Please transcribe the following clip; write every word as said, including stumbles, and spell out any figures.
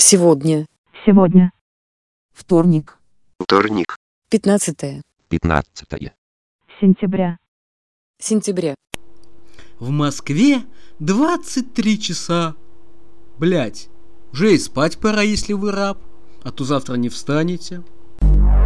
Сегодня. Сегодня. Вторник. Вторник. Пятнадцатое Пятнадцатое. Сентября. сентября. В Москве двадцать три часа. Блять, уже и спать пора, если вы раб, а то завтра не встанете.